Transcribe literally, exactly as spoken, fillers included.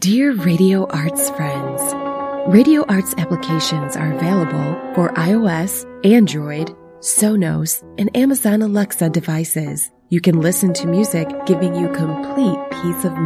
Dear Radio Arts friends, Radio Arts applications are available for iOS, Android, Sonos, and Amazon Alexa devices. You can listen to music giving you complete peace of mind.